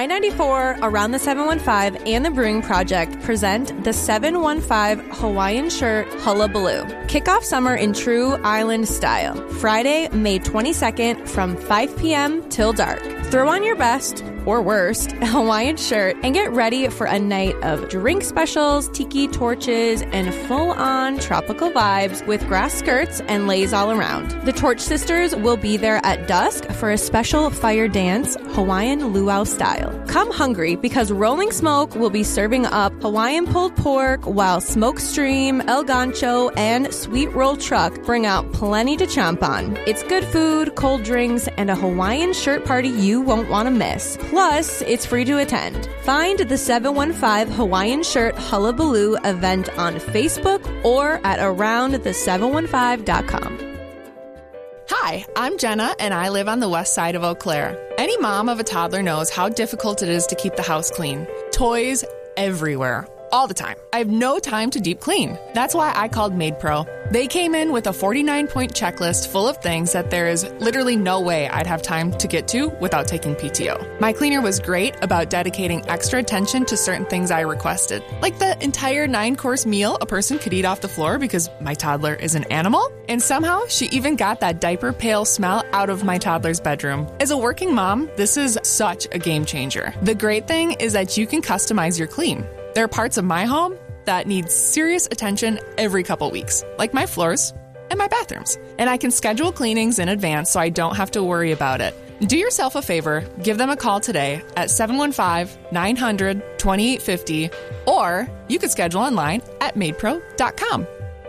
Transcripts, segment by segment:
I-94, Around the 715, and the Brewing Project present the 715 Hawaiian Shirt Hullabaloo. Kick off summer in true island style. Friday, May 22nd from 5 p.m. till dark. Throw on your best, or worst, Hawaiian shirt and get ready for a night of drink specials, tiki torches, and full-on tropical vibes with grass skirts and leis all around. The Torch Sisters will be there at dusk for a special fire dance, Hawaiian luau style. Come hungry because Rolling Smoke will be serving up Hawaiian pulled pork while Smokestream, El Gancho, and Sweet Roll Truck bring out plenty to chomp on. It's good food, cold drinks, and a Hawaiian shirt party you won't want to miss. Plus, it's free to attend. Find the 715 Hawaiian Shirt Hullabaloo event on Facebook or at aroundthe715.com. Hi, I'm Jenna, and I live on the west side of Eau Claire. Any mom of a toddler knows how difficult it is to keep the house clean. Toys everywhere. All the time. I have no time to deep clean. That's why I called MaidPro. They came in with a 49-point checklist full of things that there is literally no way I'd have time to get to without taking PTO. My cleaner was great about dedicating extra attention to certain things I requested, like the entire 9-course meal a person could eat off the floor because my toddler is an animal. And somehow she even got that diaper pail smell out of my toddler's bedroom. As a working mom, this is such a game changer. The great thing is that you can customize your clean. There are parts of my home that need serious attention every couple weeks, like my floors and my bathrooms. And I can schedule cleanings in advance so I don't have to worry about it. Do yourself a favor, give them a call today at 715-900-2850, or you could schedule online at maidpro.com.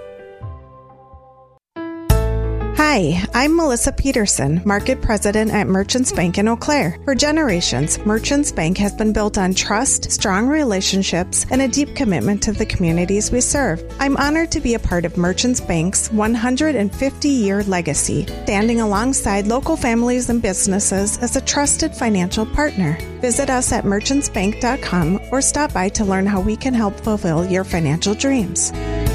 Hi, I'm Melissa Peterson, Market President at Merchants Bank in Eau Claire. For generations, Merchants Bank has been built on trust, strong relationships, and a deep commitment to the communities we serve. I'm honored to be a part of Merchants Bank's 150-year legacy, standing alongside local families and businesses as a trusted financial partner. Visit us at merchantsbank.com or stop by to learn how we can help fulfill your financial dreams.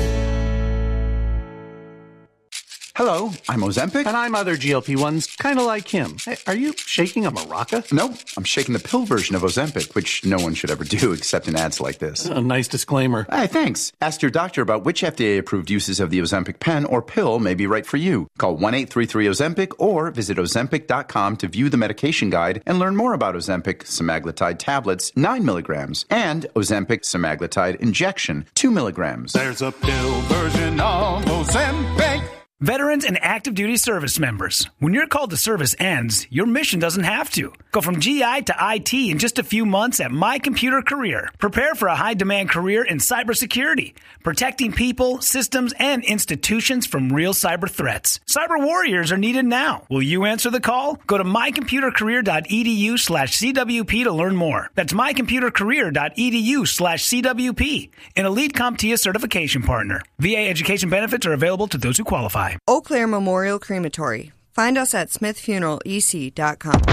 Hello, I'm Ozempic. And I'm other GLP-1s, kind of like him. Hey, are you shaking a maraca? No, I'm shaking the pill version of Ozempic, which no one should ever do except in ads like this. A nice disclaimer. Hey, thanks. Ask your doctor about which FDA-approved uses of the Ozempic pen or pill may be right for you. Call 1-833-OZEMPIC or visit Ozempic.com to view the medication guide and learn more about Ozempic semaglutide tablets, 9 milligrams, and Ozempic semaglutide injection, 2 milligrams. There's a pill version of Ozempic. Veterans and active duty service members, when your call to service ends, your mission doesn't have to. Go from GI to IT in just a few months at My Computer Career. Prepare for a high-demand career in cybersecurity, protecting people, systems, and institutions from real cyber threats. Cyber warriors are needed now. Will you answer the call? Go to mycomputercareer.edu/CWP to learn more. That's mycomputercareer.edu/CWP, an elite CompTIA certification partner. VA education benefits are available to those who qualify. Eau Claire Memorial Crematory. Find us at smithfuneralec.com.